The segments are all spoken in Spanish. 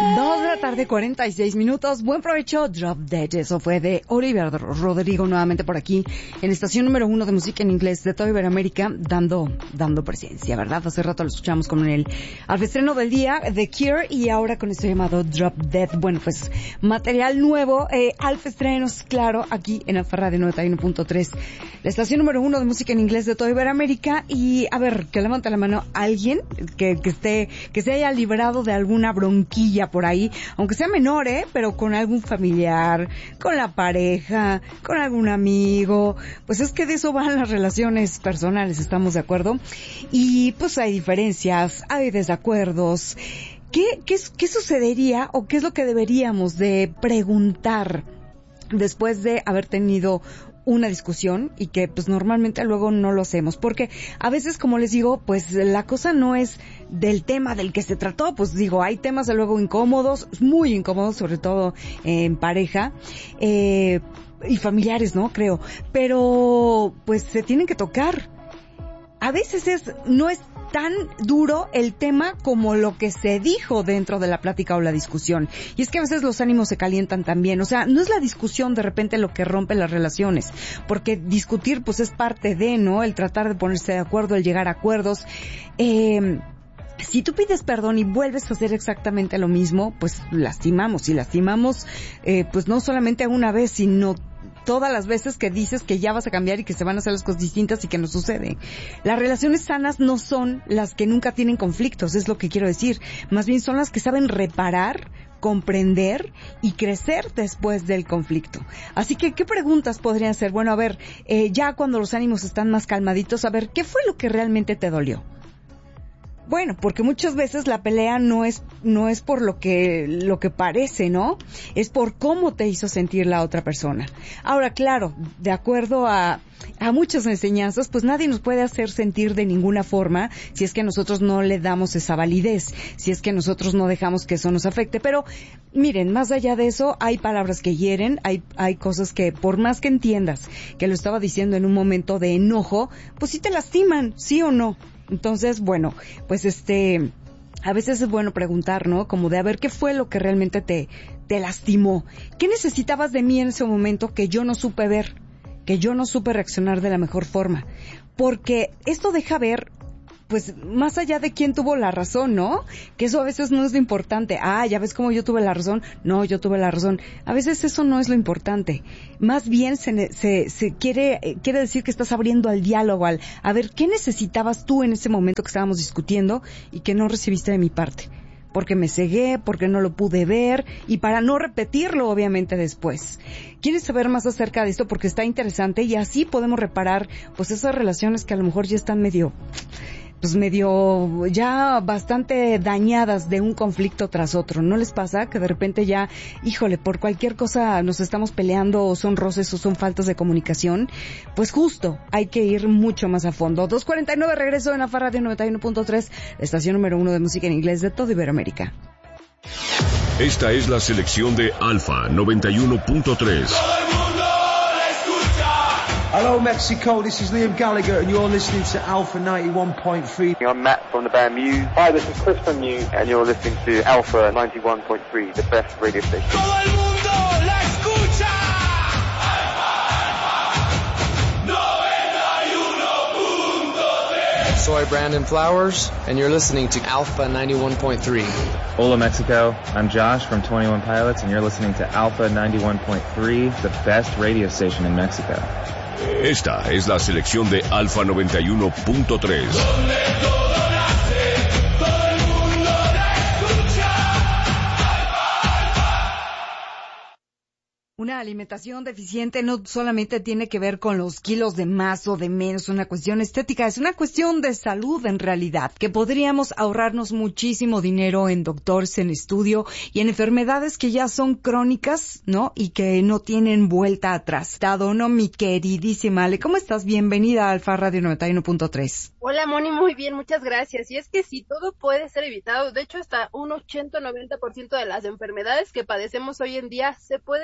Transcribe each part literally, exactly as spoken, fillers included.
Dos de la tarde, cuarenta y seis minutos. Buen provecho, Drop Dead. Eso fue de Oliver Rodrigo, nuevamente por aquí, en estación número uno de música en inglés de toda Iberoamérica, dando, dando presencia, ¿verdad? Hace rato lo escuchamos con el al estreno del día, The Cure, y ahora con esto llamado Drop Dead. Bueno, pues, material nuevo, eh, alfa estrenos, claro, aquí en Alfa Radio noventa y uno punto tres, la estación número uno de música en inglés de toda Iberoamérica. Y, a ver, que levante la mano alguien que, que esté, que se haya librado de alguna bronquilla por ahí, aunque sea menor, ¿eh? Pero con algún familiar, con la pareja, con algún amigo. Pues es que de eso van las relaciones personales, ¿estamos de acuerdo? Y pues hay diferencias, hay desacuerdos. ¿Qué, qué, qué sucedería o qué es lo que deberíamos de preguntar después de haber tenido una discusión y que pues normalmente luego no lo hacemos? Porque a veces, como les digo, pues la cosa no es del tema del que se trató. Pues digo, hay temas de luego incómodos, muy incómodos, sobre todo en pareja, eh, y familiares, ¿no? Creo. Pero pues se tienen que tocar. A veces es, no es tan duro el tema como lo que se dijo dentro de la plática o la discusión. Y es que a veces los ánimos se calientan también. O sea, no es la discusión de repente lo que rompe las relaciones, porque discutir pues es parte de, ¿no? El tratar de ponerse de acuerdo, el llegar a acuerdos. Eh... Si tú pides perdón y vuelves a hacer exactamente lo mismo, pues lastimamos. Y lastimamos, eh, pues no solamente una vez, sino todas las veces que dices que ya vas a cambiar y que se van a hacer las cosas distintas y que no sucede. Las relaciones sanas no son las que nunca tienen conflictos, es lo que quiero decir. Más bien son las que saben reparar, comprender y crecer después del conflicto. Así que, ¿qué preguntas podrían ser? Bueno, a ver, eh, ya cuando los ánimos están más calmaditos, a ver, ¿qué fue lo que realmente te dolió? Bueno, porque muchas veces la pelea no es no es por lo que lo que parece, ¿no? Es por cómo te hizo sentir la otra persona. Ahora, claro, de acuerdo a a muchas enseñanzas, pues nadie nos puede hacer sentir de ninguna forma si es que nosotros no le damos esa validez, si es que nosotros no dejamos que eso nos afecte. Pero miren, más allá de eso, hay palabras que hieren, hay hay cosas que por más que entiendas que lo estaba diciendo en un momento de enojo, pues sí te lastiman, ¿sí o no? Entonces, bueno, pues este, a veces es bueno preguntar, ¿no? Como de a ver qué fue lo que realmente te, te lastimó. ¿Qué necesitabas de mí en ese momento que yo no supe ver? Que yo no supe reaccionar de la mejor forma. Porque esto deja ver, pues, más allá de quién tuvo la razón, ¿no? Que eso a veces no es lo importante. Ah, ya ves cómo yo tuve la razón. No, yo tuve la razón. A veces eso no es lo importante. Más bien se, se, se quiere, quiere decir que estás abriendo al diálogo, al, a ver, ¿qué necesitabas tú en ese momento que estábamos discutiendo y que no recibiste de mi parte? Porque me cegué, porque no lo pude ver, y para no repetirlo, obviamente, después. ¿Quieres saber más acerca de esto? Porque está interesante y así podemos reparar, pues, esas relaciones que a lo mejor ya están medio, pues, medio, ya bastante dañadas de un conflicto tras otro. ¿No les pasa que de repente ya, híjole, por cualquier cosa nos estamos peleando, o son roces, o son faltas de comunicación? Pues justo, hay que ir mucho más a fondo. dos cuarenta y nueve, regreso en Alfa Radio noventa y uno punto tres, estación número uno de música en inglés de toda Iberoamérica. Esta es la selección de Alfa noventa y uno punto tres. Hello Mexico, this is Liam Gallagher and you're listening to Alpha ninety-one point three. I'm Matt from the band Muse. Hi, this is Chris from Muse and you're listening to Alpha ninety-one point three, the best radio station. Todo el mundo la escucha. noventa y uno punto tres. Soy Brandon Flowers and you're listening to Alpha ninety-one point three. Hola Mexico, I'm Josh from twenty-one Pilots and you're listening to Alpha ninety-one point three, the best radio station in Mexico. Esta es la selección de Alfa noventa y uno punto tres. Donde todo nace, todo el mundo la escucha. Una alimentación deficiente no solamente tiene que ver con los kilos de más o de menos, una cuestión estética, es una cuestión de salud en realidad, que podríamos ahorrarnos muchísimo dinero en doctores, en estudio y en enfermedades que ya son crónicas, ¿no? Y que no tienen vuelta atrás. Dado, ¿no? Mi queridísima Ale, ¿cómo estás? Bienvenida a Alfa Radio noventa y uno punto tres. Hola Moni, muy bien, muchas gracias. Y es que sí, todo puede ser evitado. De hecho, hasta un ochenta a noventa por ciento de las enfermedades que padecemos hoy en día se pueden evitar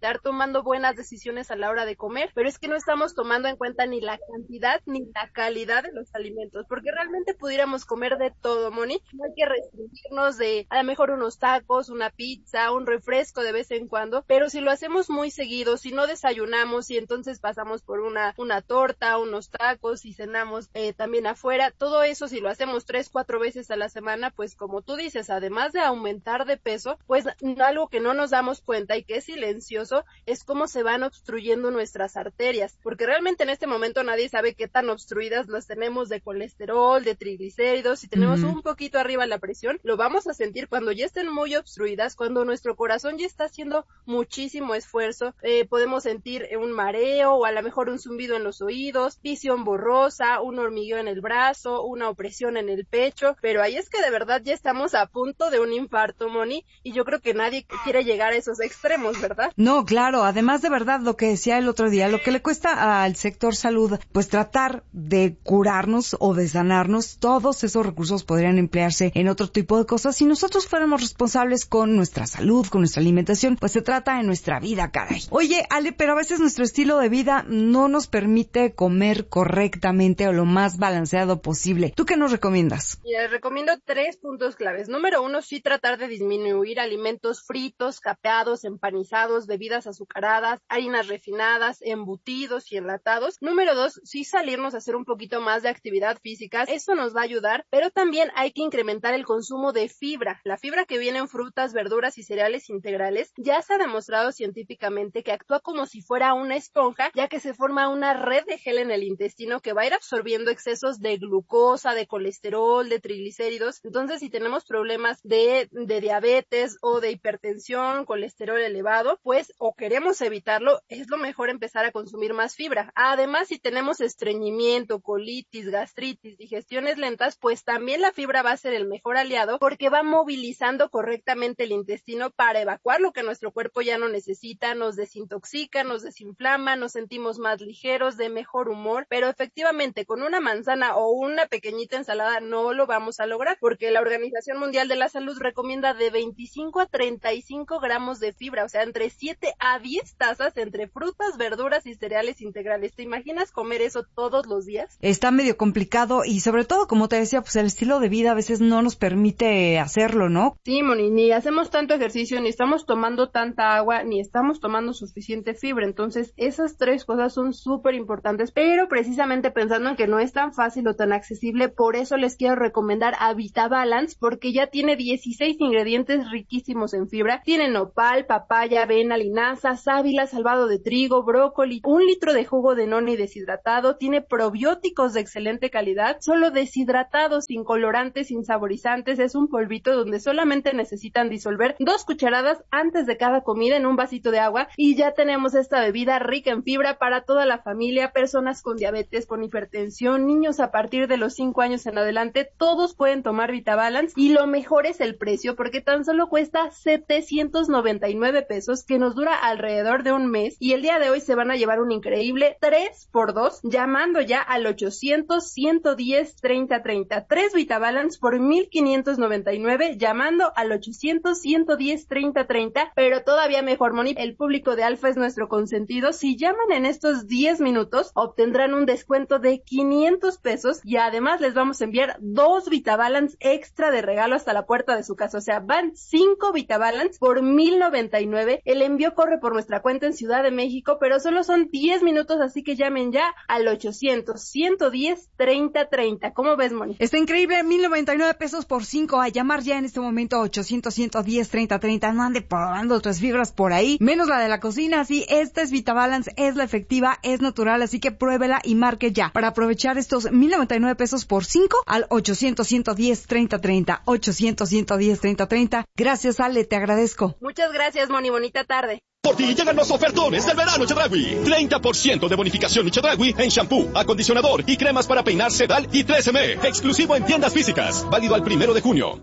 estar tomando buenas decisiones a la hora de comer, pero es que no estamos tomando en cuenta ni la cantidad ni la calidad de los alimentos, porque realmente pudiéramos comer de todo, Moni. No hay que restringirnos de a lo mejor unos tacos, una pizza, un refresco de vez en cuando, pero si lo hacemos muy seguido, si no desayunamos y entonces pasamos por una, una torta, unos tacos y cenamos eh, también afuera, todo eso si lo hacemos tres, cuatro veces a la semana, pues como tú dices, además de aumentar de peso, pues algo que no nos damos cuenta y que es silencioso es cómo se van obstruyendo nuestras arterias, porque realmente en este momento nadie sabe qué tan obstruidas las tenemos de colesterol, de triglicéridos. Si tenemos uh-huh. un poquito arriba la presión, lo vamos a sentir cuando ya estén muy obstruidas, cuando nuestro corazón ya está haciendo muchísimo esfuerzo, eh, podemos sentir un mareo o a lo mejor un zumbido en los oídos, visión borrosa, un hormigueo en el brazo, una opresión en el pecho, pero ahí es que de verdad ya estamos a punto de un infarto, Moni, y yo creo que nadie quiere llegar a esos extremos, ¿verdad? No, claro, además de verdad lo que decía el otro día, lo que le cuesta al sector salud, pues tratar de curarnos o de sanarnos, todos esos recursos podrían emplearse en otro tipo de cosas. Si nosotros fuéramos responsables con nuestra salud, con nuestra alimentación, pues se trata de nuestra vida, caray. Oye, Ale, pero a veces nuestro estilo de vida no nos permite comer correctamente o lo más balanceado posible. ¿Tú qué nos recomiendas? Les recomiendo tres puntos claves. Número uno, sí tratar de disminuir alimentos fritos, capeados, empanizados, bebidas azucaradas, harinas refinadas, embutidos y enlatados. Número dos, sí salirnos a hacer un poquito más de actividad física. Eso nos va a ayudar, pero también hay que incrementar el consumo de fibra. La fibra que viene en frutas, verduras y cereales integrales ya se ha demostrado científicamente que actúa como si fuera una esponja, ya que se forma una red de gel en el intestino que va a ir absorbiendo excesos de glucosa, de colesterol, de triglicéridos. Entonces, si tenemos problemas de, de diabetes o de hipertensión, colesterol elevado, pues o queremos evitarlo, es lo mejor empezar a consumir más fibra. Además, si tenemos estreñimiento, colitis, gastritis, digestiones lentas, pues también la fibra va a ser el mejor aliado porque va movilizando correctamente el intestino para evacuar lo que nuestro cuerpo ya no necesita, nos desintoxica, nos desinflama, nos sentimos más ligeros, de mejor humor, pero efectivamente con una manzana o una pequeñita ensalada no lo vamos a lograr porque la Organización Mundial de la Salud recomienda de veinticinco a treinta y cinco gramos de fibra, o sea, entre siete a diez tazas entre frutas, verduras y cereales integrales. ¿Te imaginas comer eso todos los días? Está medio complicado y sobre todo, como te decía, pues el estilo de vida a veces no nos permite hacerlo, ¿no? Sí, Moni, ni hacemos tanto ejercicio, ni estamos tomando tanta agua, ni estamos tomando suficiente fibra. Entonces, esas tres cosas son súper importantes, pero precisamente pensando en que no es tan fácil o tan accesible, por eso les quiero recomendar a VitaBalance, porque ya tiene dieciséis ingredientes riquísimos en fibra. Tiene nopal, papaya, avena, linaza, sábila, salvado de trigo, brócoli, un litro de jugo de noni deshidratado, tiene probióticos de excelente calidad, solo deshidratados, sin colorantes, sin saborizantes. Es un polvito donde solamente necesitan disolver dos cucharadas antes de cada comida en un vasito de agua y ya tenemos esta bebida rica en fibra para toda la familia, personas con diabetes, con hipertensión, niños a partir de los cinco años en adelante, todos pueden tomar VitaBalance y lo mejor es el precio porque tan solo cuesta setecientos noventa y nueve pesos que nos dura alrededor de un mes y el día de hoy se van a llevar un increíble tres por dos llamando ya al ochocientos, ciento diez, treinta, treinta. tres VitaBalance por mil quinientos noventa y nueve llamando al ochocientos, ciento diez, treinta, treinta, pero todavía mejor, Moni, el público de Alfa es nuestro consentido. Si llaman en estos diez minutos obtendrán un descuento de quinientos pesos y además les vamos a enviar dos VitaBalance extra de regalo hasta la puerta de su casa, o sea, van cinco VitaBalance por mil noventa y nueve. El envío corre por nuestra cuenta en Ciudad de México, pero solo son diez minutos, así que llamen ya al ochocientos, ciento diez, treinta, treinta. ¿Cómo ves, Moni? Está increíble, mil noventa y nueve pesos por cinco. A llamar ya en este momento ochocientos, ciento diez, treinta, treinta. No ande probando otras fibras por ahí, menos la de la cocina. Sí, esta es VitaBalance, es la efectiva, es natural, así que pruébela y marque ya para aprovechar estos mil noventa y nueve pesos por cinco al ochocientos, ciento diez, treinta, treinta. ochocientos, ciento diez, treinta, treinta. Gracias, Ale, te agradezco. Muchas gracias, Moni, bonita tarde. Por ti llegan los ofertones del verano Chedraui. treinta por ciento de bonificación Chedraui en shampoo, acondicionador y cremas para peinar Sedal y tres eme. Exclusivo en tiendas físicas. Válido al primero de junio.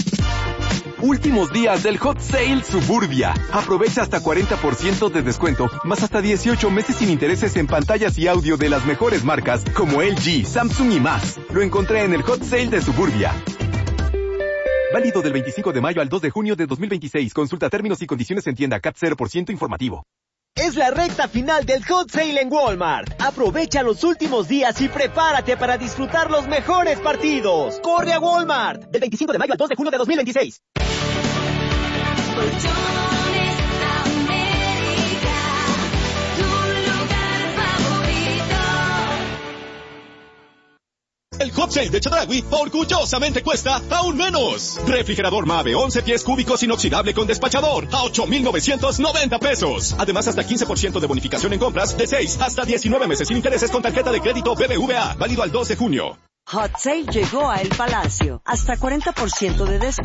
Últimos días del Hot Sale Suburbia. Aprovecha hasta cuarenta por ciento de descuento, más hasta dieciocho meses sin intereses en pantallas y audio de las mejores marcas como L G, Samsung y más. Lo encontré en el Hot Sale de Suburbia. Válido del veinticinco de mayo al dos de junio de dos mil veintiséis. Consulta términos y condiciones en tienda. C A T cero por ciento informativo. Es la recta final del Hot Sale en Walmart. Aprovecha los últimos días y prepárate para disfrutar los mejores partidos. ¡Corre a Walmart! Del veinticinco de mayo al dos de junio de dos mil veintiséis. El Hot Sale de Chedraui orgullosamente cuesta aún menos. Refrigerador Mave once pies cúbicos inoxidable con despachador a ocho mil novecientos noventa pesos. Además, hasta quince por ciento de bonificación en compras de seis hasta diecinueve meses sin intereses con tarjeta de crédito B B V A. Válido al dos de junio. Hot Sale llegó a El Palacio. Hasta cuarenta por ciento de descuento